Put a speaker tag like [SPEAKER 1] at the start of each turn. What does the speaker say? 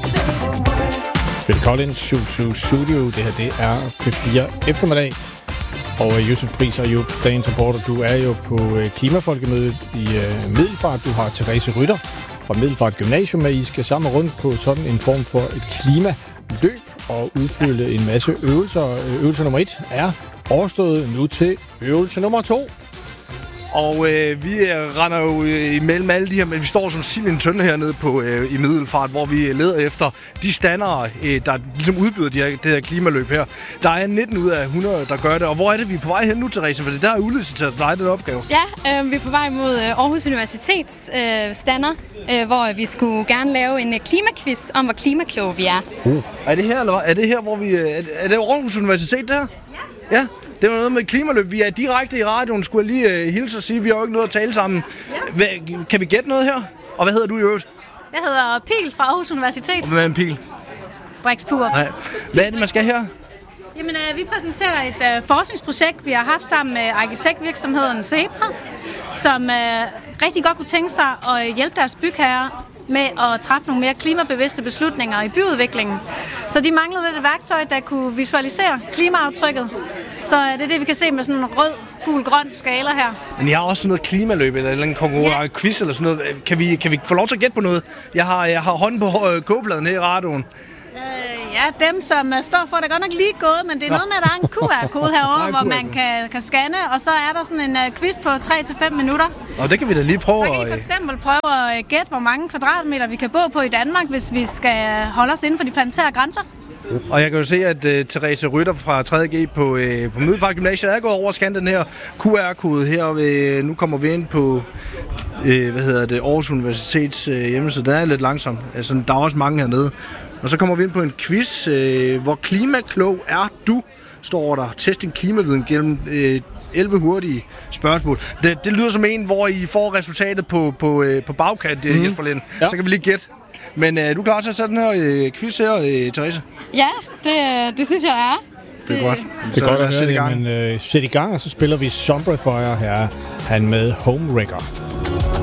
[SPEAKER 1] Phil Collins, Studio. Det her, det er P4 eftermiddag. Og Josef Pris og Job, dagens reporter, du er jo på Klimafolkemødet i Middelfart. Du har Therese Rytter fra Middelfart Gymnasium med. I skal sammen rundt på sådan en form for et klimaløb og udfylde en masse øvelser. Øvelse nummer 1 er overstået, nu til øvelse nummer 2.
[SPEAKER 2] Og vi render jo imellem alle de her, men vi står som sild i en tønde hernede på, i Middelfart, hvor vi leder efter de standere, der ligesom udbyder det her klimaløb her. Der er 19 ud af 100, der gør det. Og hvor er det, vi er på vej hen nu, Therese? For det der er udliciteret for dig, den opgave.
[SPEAKER 3] Ja, vi er på vej mod Aarhus Universitets stander, hvor vi skulle gerne lave en klimaquiz om, hvor klimakloge vi er.
[SPEAKER 2] Er det her, eller hvad? Er det her, hvor vi... Er det Aarhus Universitet, der? Ja. Det var noget med klimaløb. Vi er direkte i radioen, skulle jeg lige hilse og sige. Vi har jo ikke noget at tale sammen. Kan vi gætte noget her? Og hvad hedder du i øvrigt?
[SPEAKER 4] Jeg hedder Pil fra Aarhus Universitet.
[SPEAKER 2] Og hvad er en Pil?
[SPEAKER 4] Brix Pur.
[SPEAKER 2] Nej. Hvad er det, man skal her?
[SPEAKER 4] Jamen, vi præsenterer et forskningsprojekt, vi har haft sammen med arkitektvirksomheden Zebra, som rigtig godt kunne tænke sig at hjælpe deres bygherrer med at træffe nogle mere klimabevidste beslutninger i byudviklingen. Så de manglede lidt et værktøj, der kunne visualisere klimaaftrykket. Så det er det, vi kan se med sådan en rød, gul, grøn skala her.
[SPEAKER 2] Men jeg har også sådan noget klimaløb eller en konkurrence, quiz eller sådan noget. Kan vi få lov til at gætte på noget? Jeg har hånden på kogepladen her i radioen.
[SPEAKER 4] Ja, dem som står for, det er godt nok lige gået, men det er noget med, at der er en QR-kode herovre, hvor man kan scanne, og så er der sådan en quiz på 3-5 minutter.
[SPEAKER 2] Og det kan vi da lige prøve.
[SPEAKER 4] Så kan I for eksempel prøve at gætte, hvor mange kvadratmeter vi kan bo på i Danmark, hvis vi skal holde os inden for de planetære grænser.
[SPEAKER 2] Og jeg kan jo se, at Therese Rytter fra 3.G på Middelfart Gymnasiet er gået over at scanne den her QR-kode her. Nu kommer vi ind på Aarhus Universitets hjemmeside. Den er lidt langsom. Altså, der er også mange hernede. Og så kommer vi ind på en quiz, hvor klimaklog er du, står der. Test din klimaviden gennem 11 hurtige spørgsmål. Det lyder som en, hvor I får resultatet på bagkant, Jesper Lind. Ja. Så kan vi lige gætte. Men er du klar til at sætte den her quiz her, Therese?
[SPEAKER 3] Ja, det synes jeg er.
[SPEAKER 2] Det er godt.
[SPEAKER 1] Det er godt at sætte i gang. Sæt i gang, og så spiller vi Sombrefire her. Han med Homewrecker.